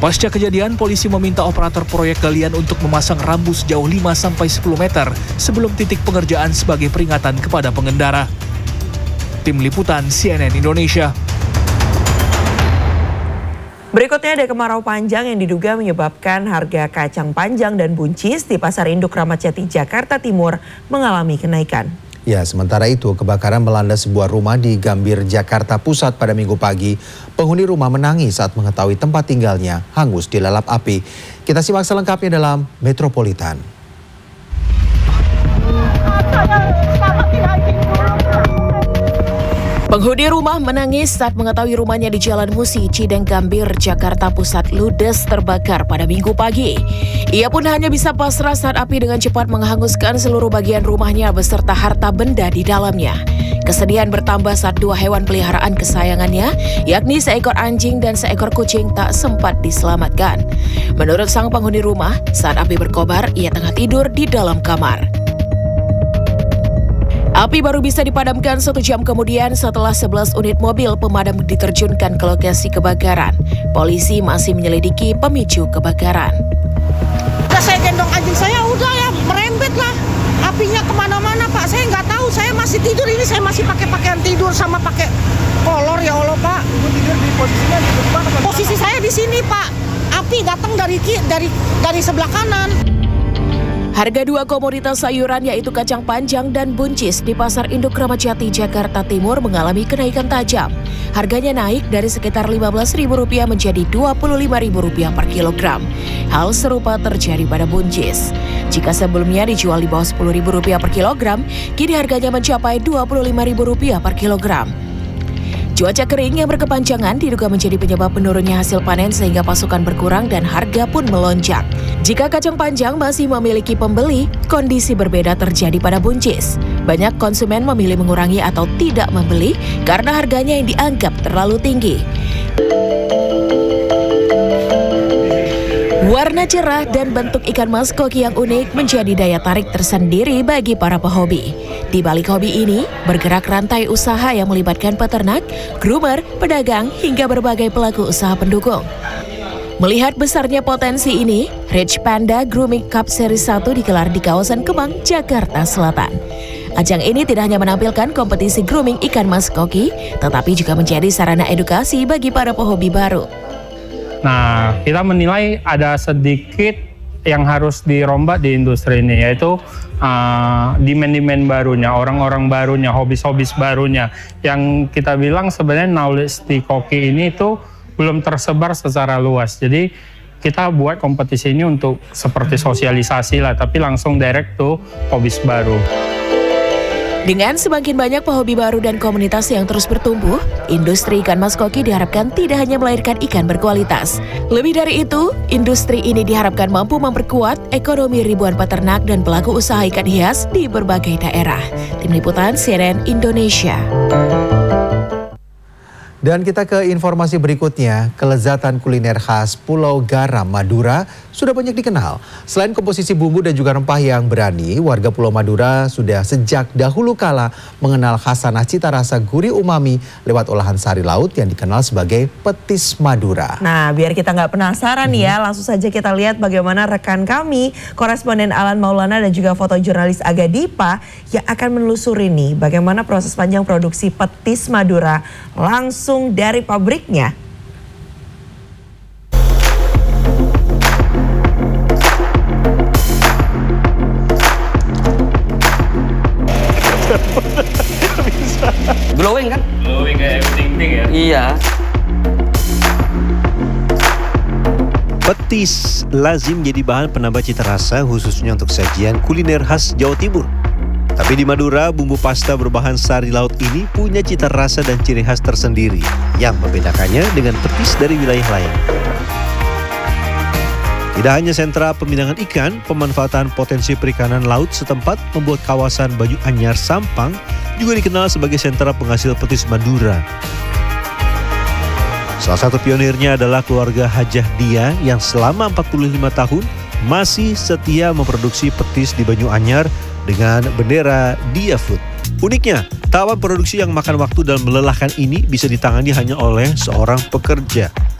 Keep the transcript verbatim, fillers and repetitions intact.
Pasca kejadian, polisi meminta operator proyek galian untuk memasang rambu sejauh lima sampai sepuluh meter sebelum titik pengerjaan sebagai peringatan kepada pengendara. Tim Liputan C N N Indonesia. Berikutnya ada kemarau panjang yang diduga menyebabkan harga kacang panjang dan buncis di Pasar Induk Ramat Jati, Jakarta Timur mengalami kenaikan. Ya, sementara itu kebakaran melanda sebuah rumah di Gambir, Jakarta Pusat pada Minggu pagi. Penghuni rumah menangis saat mengetahui tempat tinggalnya hangus dilalap api. Kita simak selengkapnya dalam Metropolitan. Penghuni rumah menangis saat mengetahui rumahnya di Jalan Musi, Cideng Gambir, Jakarta Pusat ludes terbakar pada Minggu pagi. Ia pun hanya bisa pasrah saat api dengan cepat menghanguskan seluruh bagian rumahnya beserta harta benda di dalamnya. Kesedihan bertambah saat dua hewan peliharaan kesayangannya, yakni seekor anjing dan seekor kucing, tak sempat diselamatkan. Menurut sang penghuni rumah, saat api berkobar, ia tengah tidur di dalam kamar. Api baru bisa dipadamkan satu jam kemudian setelah sebelas unit mobil pemadam diterjunkan ke lokasi kebakaran. Polisi masih menyelidiki pemicu kebakaran. Udah saya gendong anjing saya, udah ya merembet lah. Apinya kemana-mana Pak, saya nggak tahu. Saya masih tidur ini, saya masih pakai pakaian tidur sama pakai kolor, ya Allah Pak. Ibu tidur di posisinya di mana? Posisi saya di sini Pak. Api datang dari dari dari sebelah kanan. Harga dua komoditas sayuran yaitu kacang panjang dan buncis di Pasar Induk Ramat Jati, Jakarta Timur mengalami kenaikan tajam. Harganya naik dari sekitar lima belas ribu rupiah menjadi dua puluh lima ribu rupiah per kilogram. Hal serupa terjadi pada buncis. Jika sebelumnya dijual di bawah sepuluh ribu rupiah per kilogram, kini harganya mencapai dua puluh lima ribu rupiah per kilogram. Cuaca kering yang berkepanjangan diduga menjadi penyebab menurunnya hasil panen sehingga pasokan berkurang dan harga pun melonjak. Jika kacang panjang masih memiliki pembeli, kondisi berbeda terjadi pada buncis. Banyak konsumen memilih mengurangi atau tidak membeli karena harganya yang dianggap terlalu tinggi. Warna cerah dan bentuk ikan mas koki yang unik menjadi daya tarik tersendiri bagi para pehobi. Di balik hobi ini, bergerak rantai usaha yang melibatkan peternak, groomer, pedagang, hingga berbagai pelaku usaha pendukung. Melihat besarnya potensi ini, Rich Panda Grooming Cup Seri satu digelar di kawasan Kemang, Jakarta Selatan. Ajang ini tidak hanya menampilkan kompetisi grooming ikan mas koki, tetapi juga menjadi sarana edukasi bagi para pehobi baru. Nah, kita menilai ada sedikit yang harus dirombak di industri ini, yaitu uh, demand-demand barunya, orang-orang barunya, hobis-hobis barunya. Yang kita bilang sebenarnya knowledge di koki ini itu belum tersebar secara luas. Jadi kita buat kompetisi ini untuk seperti sosialisasi lah, tapi langsung direct to hobis baru. Dengan semakin banyak pehobi baru dan komunitas yang terus bertumbuh, industri ikan mas koki diharapkan tidak hanya melahirkan ikan berkualitas. Lebih dari itu, industri ini diharapkan mampu memperkuat ekonomi ribuan peternak dan pelaku usaha ikan hias di berbagai daerah. Tim Liputan C N N Indonesia. Dan kita ke informasi berikutnya, kelezatan kuliner khas Pulau Garam, Madura sudah banyak dikenal. Selain komposisi bumbu dan juga rempah yang berani, warga Pulau Madura sudah sejak dahulu kala mengenal khasanah cita rasa gurih umami lewat olahan sari laut yang dikenal sebagai petis Madura. Nah, biar kita nggak penasaran hmm. ya, langsung saja kita lihat bagaimana rekan kami, koresponden Alan Maulana dan juga fotojurnalis Aga Dipa yang akan menelusuri nih bagaimana proses panjang produksi petis Madura langsung dari pabriknya. Glowing kan? Glowing kayak ting-ting ya? Iya. Petis lazim jadi bahan penambah cita rasa khususnya untuk sajian kuliner khas Jawa Timur. Tapi di Madura, bumbu pasta berbahan sari laut ini punya cita rasa dan ciri khas tersendiri yang membedakannya dengan petis dari wilayah lain. Tidak hanya sentra pemindangan ikan, pemanfaatan potensi perikanan laut setempat membuat kawasan Banyu Anyar Sampang juga dikenal sebagai sentra penghasil petis Madura. Salah satu pionirnya adalah keluarga Hajah Dia yang selama empat puluh lima tahun masih setia memproduksi petis di Banyu Anyar dengan bendera Dia Food. Uniknya, tahapan produksi yang makan waktu dan melelahkan ini bisa ditangani hanya oleh seorang pekerja.